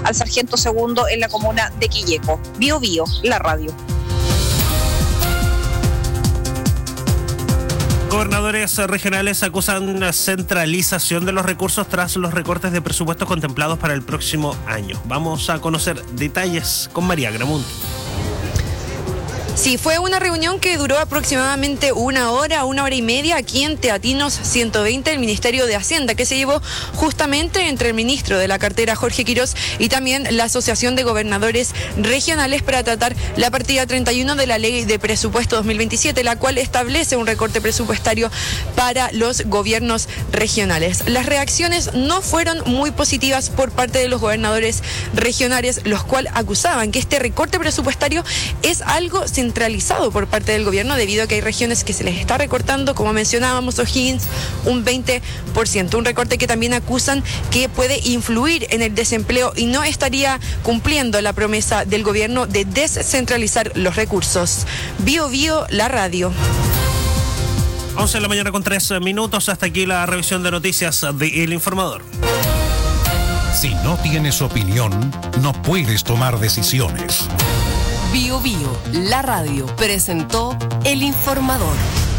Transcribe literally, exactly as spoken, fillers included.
al Sargento Segundo en la comuna de Quilleco. Bio Bio, la radio. Gobernadores regionales acusan la centralización de los recursos tras los recortes de presupuestos contemplados para el próximo año. Vamos a conocer detalles con María Gramunt. Sí, fue una reunión que duró aproximadamente una hora, una hora y media aquí en Teatinos ciento veinte, el Ministerio de Hacienda, que se llevó justamente entre el ministro de la cartera, Jorge Quirós, y también la Asociación de Gobernadores Regionales para tratar la partida treinta y uno de la Ley de Presupuesto dos mil veintisiete, la cual establece un recorte presupuestario para los gobiernos regionales. Las reacciones no fueron muy positivas por parte de los gobernadores regionales, los cuales acusaban que este recorte presupuestario es algo centralizado por parte del gobierno, debido a que hay regiones que se les está recortando, como mencionábamos, O'Higgins, un veinte por ciento, un recorte que también acusan que puede influir en el desempleo y no estaría cumpliendo la promesa del gobierno de descentralizar los recursos. Bio Bio, la radio. once de la mañana con tres minutos, hasta aquí la revisión de noticias de El Informador. Si no tienes opinión, no puedes tomar decisiones. Bio Bio, la radio, presentó El Informador.